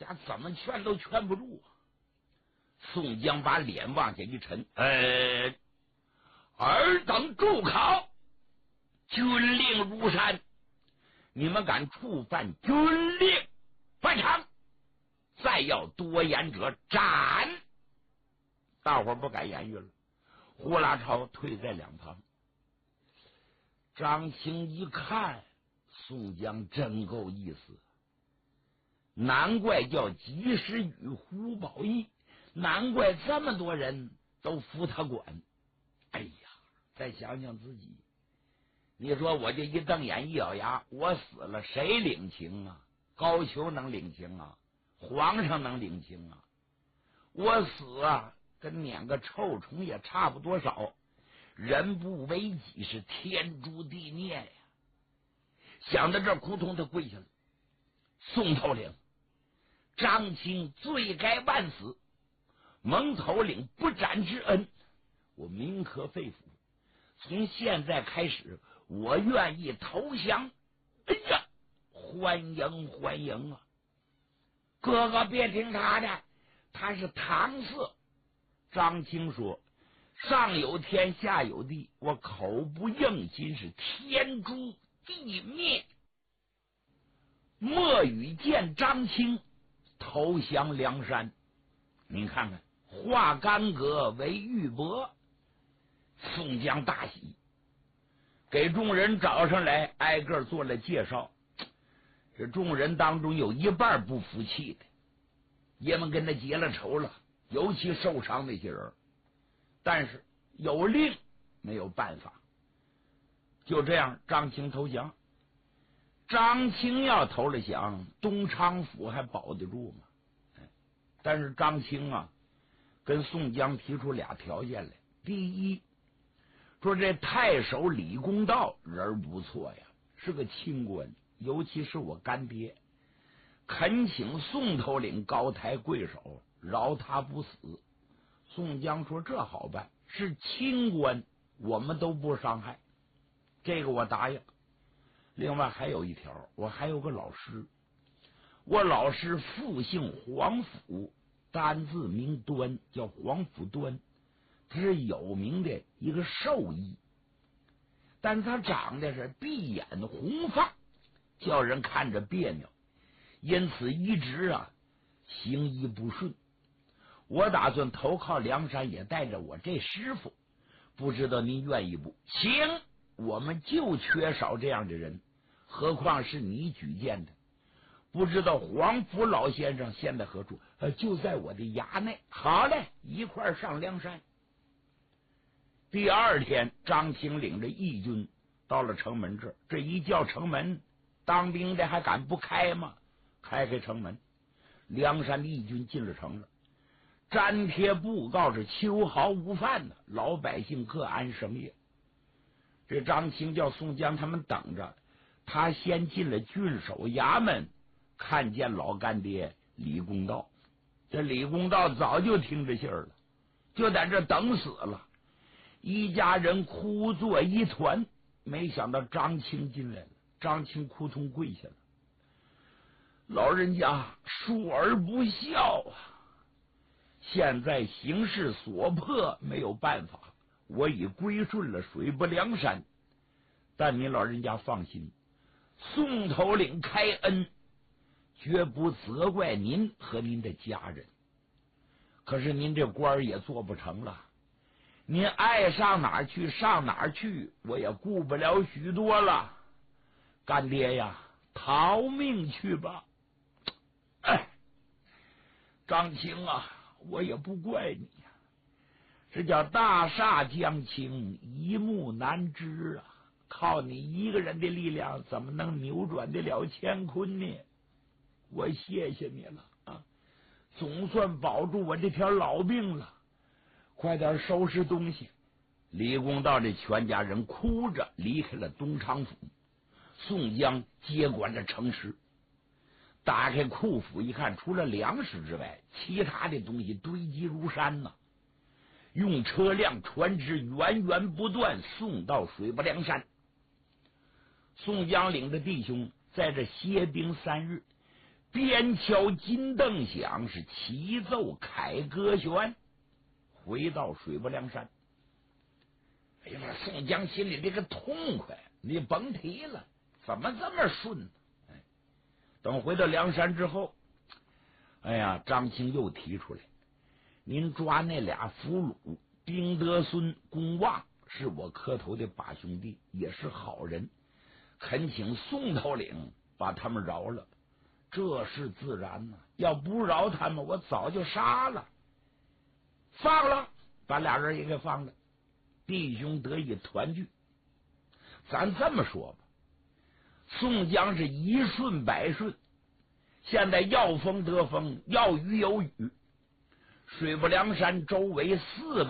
家怎么劝都劝不住啊。宋江把脸往下一沉，尔等住口！军令如山，你们敢触犯军令，犯场！再要多言者斩！大伙不敢言语了，呼啦超退在两旁。张青一看，宋江真够意思，难怪叫及时雨胡宝义，难怪这么多人都服他管。哎呀，再想想自己，你说我就一瞪眼一咬牙，我死了谁领情啊？高俅能领情啊？皇上能领情啊？我死啊，跟撵个臭虫也差不多少。人不为己是天诛地灭呀！想到这，扑通他跪下了。宋头领，张青罪该万死，蒙头领不斩之恩，我铭刻肺腑。从现在开始，我愿意投降。哎呀，欢迎欢迎啊！哥哥别听他的，他是搪塞。张青说：上有天下有地，我口不应心是天诛地灭。莫羽见张青投降梁山，您看看化干戈为玉帛。宋江大喜，给众人找上来，挨个做了介绍。这众人当中有一半不服气的，爷们跟他结了仇了，尤其受伤那些人。但是有令没有办法，就这样张青投降。张青要投了降，东昌府还保得住吗？但是张青啊，跟宋江提出俩条件来。第一，说这太守李公道人不错呀，是个清官，尤其是我干爹，恳请宋头领高抬贵手，饶他不死。宋江说这好办，是清官，我们都不伤害，这个我答应。另外还有一条，我还有个老师，我老师父姓黄甫，单字名端，叫黄甫端，他是有名的一个兽医，但他长得是闭眼红发，叫人看着别扭，因此一直行医不顺。我打算投靠梁山，也带着我这师傅，不知道您愿意不？行，我们就缺少这样的人，何况是你举荐的。不知道黄甫老先生现在何处？就在我的衙内。好嘞，一块上梁山。第二天，张青领着义军到了城门这儿，这一叫城门，当兵的还敢不开吗？开城门，梁山的义军进了城了。粘贴布告是秋毫无犯的，老百姓各安生业。这张青叫宋江他们等着，他先进了郡守衙门，看见老干爹李公道。这李公道早就听着信儿了，就在这等死了。一家人哭作一团，没想到张青进来了。张青扑通跪下了，老人家恕儿不孝啊！现在形势所迫，没有办法，我已归顺了水泊梁山。但您老人家放心，宋头领开恩，绝不责怪您和您的家人。可是您这官也做不成了，您爱上哪儿去上哪儿去，我也顾不了许多了。干爹呀，逃命去吧！张青啊，我也不怪你呀，这叫大厦将倾，一目难支啊！靠你一个人的力量，怎么能扭转得了乾坤呢？我谢谢你了啊，总算保住我这条老命了。快点收拾东西。李公道这全家人哭着离开了东昌府，宋江接管着城池。打开库府一看，除了粮食之外，其他的东西堆积如山呐。用车辆船只源源不断送到水泊梁山。宋江领着弟兄在这歇兵3日， 边敲金灯响，是齐奏开歌弦，回到水泊梁山。哎呀，宋江心里这个痛快，你甭提了，怎么这么顺呢？哎，等回到梁山之后，哎呀，张青又提出来，您抓那俩俘虏丁德孙、公望，是我磕头的八兄弟，也是好人，恳请宋头领把他们饶了。这是自然呐，要不饶他们，我早就杀了。放了，把俩人也给放了，弟兄得以团聚。咱这么说吧，宋江是一顺百顺，现在要风得风，要雨有雨。水泊梁山周围400